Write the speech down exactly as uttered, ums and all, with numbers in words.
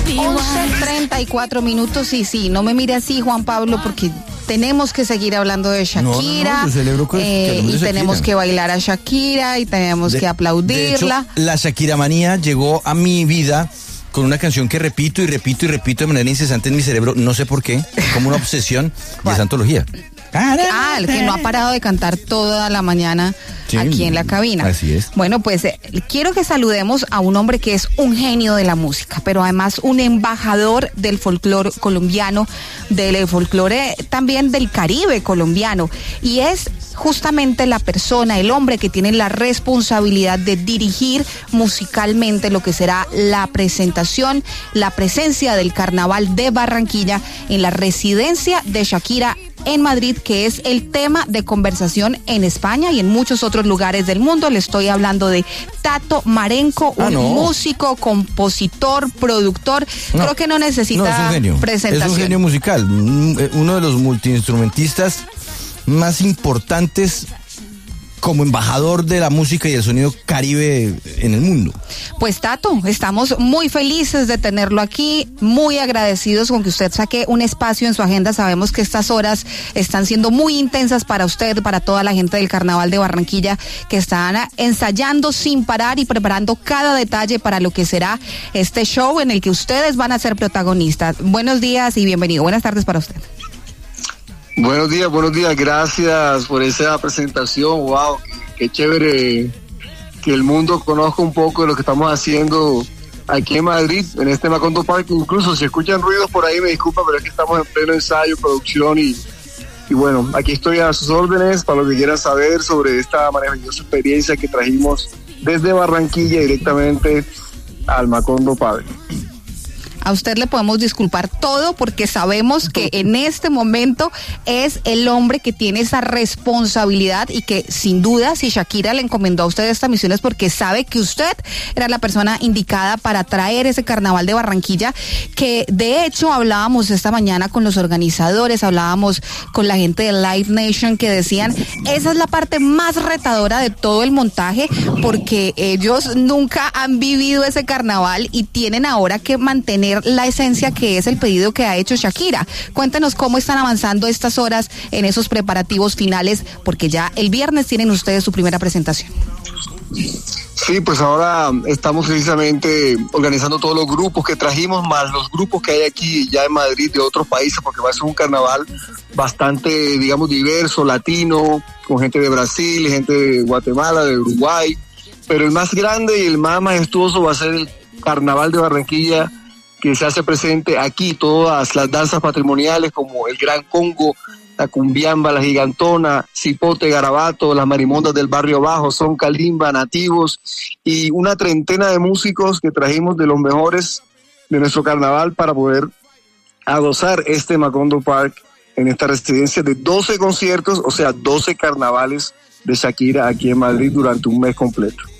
once treinta y cuatro minutos y sí, no me mire así, Juan Pablo, porque tenemos que seguir hablando de Shakira. No, no, no, yo celebro que, eh, que y Shakira. Tenemos que bailar a Shakira y tenemos de, que aplaudirla. De hecho, la Shakira manía llegó a mi vida con una canción que repito y repito y repito de manera incesante en mi cerebro, no sé por qué, como una obsesión y es antología. Ah, el que no ha parado de cantar toda la mañana sí, aquí en la cabina. Así es. Bueno, pues eh, quiero que saludemos a un hombre que es un genio de la música, pero además un embajador del folclore colombiano, del folclore también del Caribe colombiano, y es justamente la persona, el hombre que tiene la responsabilidad de dirigir musicalmente lo que será la presentación, la presencia del Carnaval de Barranquilla en la residencia de Shakira en Madrid, que es el tema de conversación en España y en muchos otros lugares del mundo. Le estoy hablando de Tato Marenco, ah, un no. músico, compositor, productor. No. Creo que no necesita no, es un genio. presentación. Es un genio musical, uno de los multiinstrumentistas más importantes como embajador de la música y el sonido caribe en el mundo. Pues Tato, estamos muy felices de tenerlo aquí, muy agradecidos con que usted saque un espacio en su agenda. Sabemos que estas horas están siendo muy intensas para usted, para toda la gente del Carnaval de Barranquilla, que están ensayando sin parar y preparando cada detalle para lo que será este show en el que ustedes van a ser protagonistas. Buenos días y bienvenido. Buenas tardes para usted. Buenos días, buenos días, gracias por esa presentación, wow, qué chévere que el mundo conozca un poco de lo que estamos haciendo aquí en Madrid, en este Macondo Park. Incluso si escuchan ruidos por ahí me disculpa, pero es que estamos en pleno ensayo, producción y, y bueno, aquí estoy a sus órdenes para lo que quieran saber sobre esta maravillosa experiencia que trajimos desde Barranquilla directamente al Macondo Park. A usted le podemos disculpar todo porque sabemos que en este momento es el hombre que tiene esa responsabilidad y que sin duda si Shakira le encomendó a usted esta misión es porque sabe que usted era la persona indicada para traer ese Carnaval de Barranquilla, que de hecho hablábamos esta mañana con los organizadores, hablábamos con la gente de Live Nation que decían esa es la parte más retadora de todo el montaje porque ellos nunca han vivido ese carnaval y tienen ahora que mantener la esencia que es el pedido que ha hecho Shakira. Cuéntenos cómo están avanzando estas horas en esos preparativos finales, porque ya el viernes tienen ustedes su primera presentación. Sí, pues ahora estamos precisamente organizando todos los grupos que trajimos, más los grupos que hay aquí ya en Madrid de otros países, porque va a ser un carnaval bastante, digamos, diverso, latino, con gente de Brasil, gente de Guatemala, de Uruguay, pero el más grande y el más majestuoso va a ser el Carnaval de Barranquilla, que se hace presente aquí, todas las danzas patrimoniales como el Gran Congo, la cumbiamba, la gigantona, cipote, garabato, las marimondas del barrio bajo, son calimba, nativos y una treintena de músicos que trajimos de los mejores de nuestro carnaval para poder gozar este Macondo Park en esta residencia de doce conciertos, o sea, doce carnavales de Shakira aquí en Madrid durante un mes completo.